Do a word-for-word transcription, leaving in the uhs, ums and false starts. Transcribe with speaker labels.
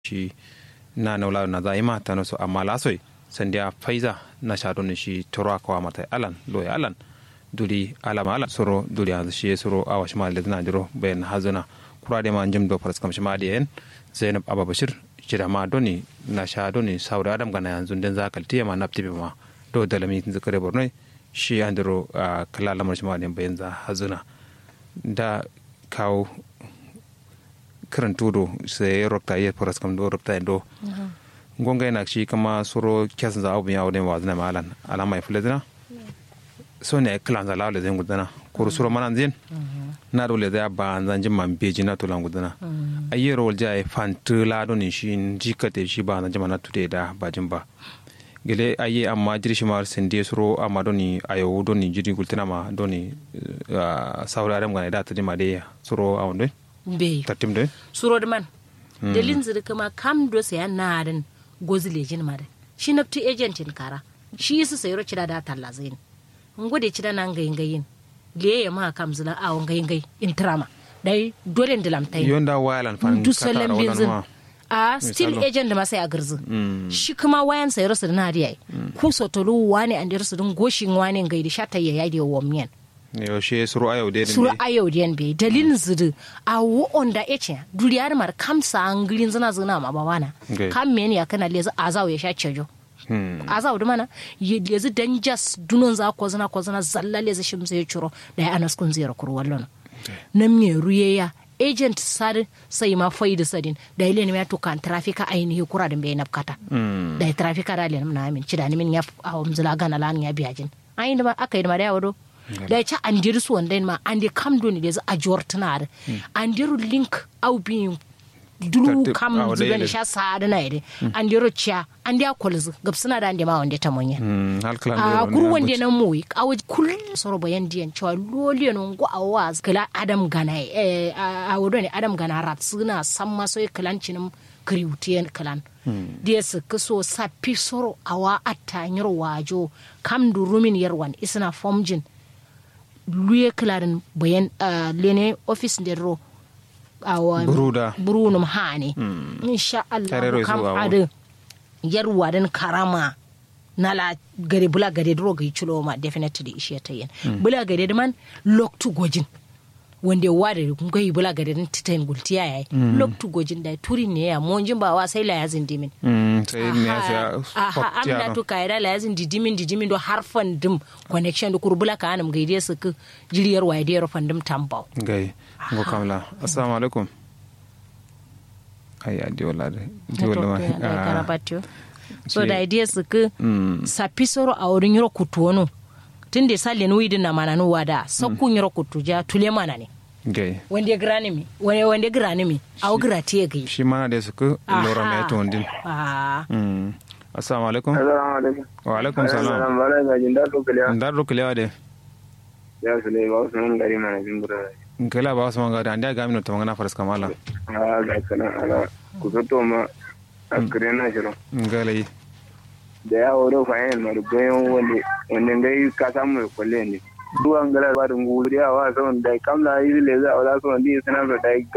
Speaker 1: shi na naula na za ima ta nasu amma lasoi sandiya faiza na shadon shi toro akawa mata alan loy alan duri alama alan soro duri yanzu shi soro awa shi mal da jiro bayan hazuna kura da ma jim do faras kam shi ma da yan Zainab Aba Bashir jira ma doni na shadoni saura adam gana yanzu den zakalti ma napti ma do dalami zakare borno shi andiro kala lamar shi ma da bayan za hazuna da kawo kiran tudo sai rokta ya faras kam do rokta do gonga yana shi kama soro kyasan za abu ya wadai wa zina malan alama ya fulazina so ne klan za lawa zai gudana ko soro manan zin na dole da ba zan jin man beji na tulan gudana ayyero walja ya fantu la don shi jikate shi ba zan jima na tude da bajin ba gele ayi amma jiri shi mar sende soro amma doni ayo doni jiri gultina ma doni saura ram ga da ta jima de soro a wonde
Speaker 2: be
Speaker 1: tatim de
Speaker 2: suro de man delin zira kama kam do sai na dan gozile jin mare shi nafti agent in kara shi yasa sayro cida da talla zain ngode cida nan gayin gayin le ya ma kam zula a gayin gayin intrama dai dole ndilam tay
Speaker 1: yonda wayalan fan
Speaker 2: du sallan benzin a still agent da masai a garzu shi kuma wayan sayro su na riya ku sotolu wani an dir su dun goshin wani gaidi shata ya yayi da womiyan
Speaker 1: yaushe suru ayau de
Speaker 2: suru ayau de be dalilin zudu a wo onda eche duriyar mar kamsa anglin zana zana ma bawana kam men ya kana leza azaw ya sha cejo azaw da mana leza danjas dunon za ko zana ko zana zalla leza shim sai curo da ya anas kun zira kur wallon nan me ruye ya agent sar sai ma faida sadin da ile ne ya to kan trafika ainihi kura da be nafkata da trafika da le na amin ci da ni min ya awum zula gana lan ya biyajin ayin da aka yi da ya wado da ya ci an diri su wanda ma an di kam doni da za a juwar tunar an diru link au bi dulu kam zuwa da sha sa'ada na yare an diru ciya an di akwalzu gab suna da an di ma wanda ta manya a kuru wanda na muyi a wajen kullum soro bayan diyan cewa loliyan ngo a waz kala adam gana a wadda ne adam gana rat suna san maso yi kalancinin kriwutiyan kalan da ya suka so sapi soro a wa atta yar wajo kam durumin yarwan isna fomjin luye klarin bayan lene office de ro awa
Speaker 1: buruda
Speaker 2: burunum hani insha Allah kam adu yarwa dan karama nala gare bula gare dro ga chulo ma definitely ishe tayen bula gare man lock to gojin wanda ware ngai bula gare din titain gultiya yayi lock to gojin da turi ne ya monjin ba wa sai la yazin dimin
Speaker 1: sai ne ya
Speaker 2: aha amna to kaira la yazin didimin didimin do harfan dim connection do kurbula ka anam gaide su ku jiriyar waye da fandim tambau
Speaker 1: gai ngo kamla assalamu alaikum ai adi wala di wala ma
Speaker 2: karabatio so da idea su ku sapisoro a wurin yoro kutono tunda sale no widin na mananu wada sakun yoro kutuja tule mana ne
Speaker 1: gai
Speaker 2: wanda grani mi wanda wanda grani mi au grati gai
Speaker 1: shi mana da su ku lora mai to ndin
Speaker 2: ah
Speaker 1: assalamu alaikum
Speaker 3: assalamu alaikum
Speaker 1: wa alaikum salam
Speaker 3: bala ga jinda to kiliya
Speaker 1: ndar ro kiliya de
Speaker 3: ya sule ba su nan gari mana jimbura
Speaker 1: kila ba su manga da anda ga mino to manga faras kamala
Speaker 3: ah ga kana ala ku to ma akrena shiro
Speaker 1: ngalai
Speaker 3: da ya wuro fayin marubayin wanda wanda ngai ka samu kwalle ne duwan gara ba da nguriya wa son da kamla yi le za wala son di sanar da